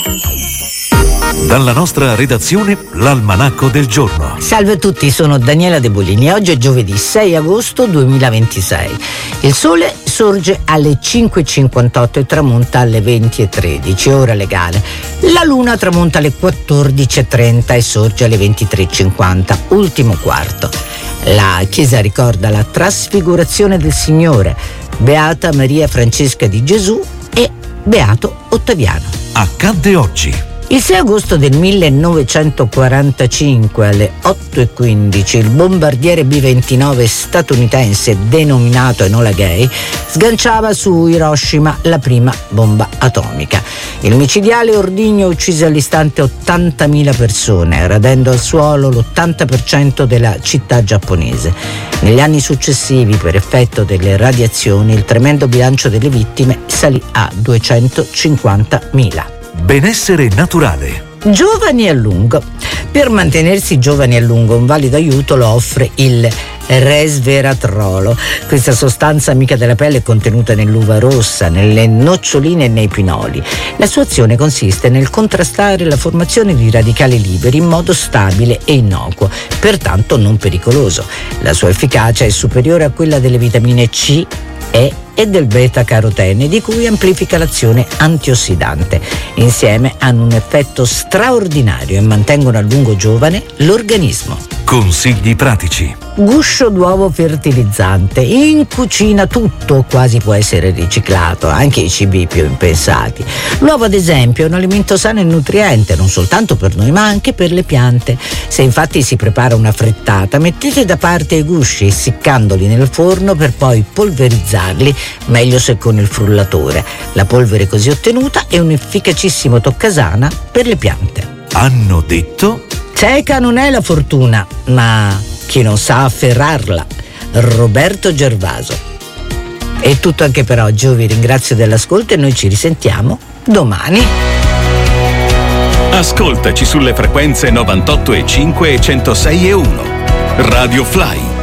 Dalla nostra redazione, l'Almanacco del giorno. Salve a tutti, sono Daniela De Bolini. Oggi è giovedì 6 agosto 2026. Il sole sorge alle 5.58 e tramonta alle 20.13, ora legale. La luna tramonta alle 14.30 e sorge alle 23.50, ultimo quarto. La chiesa ricorda la trasfigurazione del Signore, Beata Maria Francesca di Gesù e Beato Ottaviano. Accadde oggi. Il 6 agosto del 1945 alle 8.15 il bombardiere B-29 statunitense denominato Enola Gay sganciava su Hiroshima la prima bomba atomica. Il micidiale ordigno uccise all'istante 80.000 persone, radendo al suolo l'80% della città giapponese. Negli anni successivi, per effetto delle radiazioni, il tremendo bilancio delle vittime salì a 250.000. Benessere naturale. Giovani a lungo. Per mantenersi giovani a lungo un valido aiuto lo offre il resveratrolo. Questa sostanza amica della pelle è contenuta nell'uva rossa, nelle noccioline e nei pinoli. La sua azione consiste nel contrastare la formazione di radicali liberi in modo stabile e innocuo, pertanto non pericoloso. La sua efficacia è superiore a quella delle vitamine C, E e del beta-carotene, di cui amplifica l'azione antiossidante. Insieme hanno un effetto straordinario e mantengono a lungo giovane l'organismo. Consigli pratici. Guscio d'uovo fertilizzante. In cucina tutto quasi può essere riciclato, anche i cibi più impensati. L'uovo, ad esempio, è un alimento sano e nutriente, non soltanto per noi ma anche per le piante. Se infatti si prepara una frittata, mettete da parte i gusci, essiccandoli nel forno per poi polverizzarli, meglio se con il frullatore. La polvere così ottenuta è un efficacissimo toccasana per le piante. Hanno detto? Cieca non è la fortuna, ma chi non sa afferrarla. Roberto Gervaso. È tutto anche per oggi, io vi ringrazio dell'ascolto e noi ci risentiamo domani. Ascoltaci sulle frequenze 98,5 e 106,1. Radio Fly.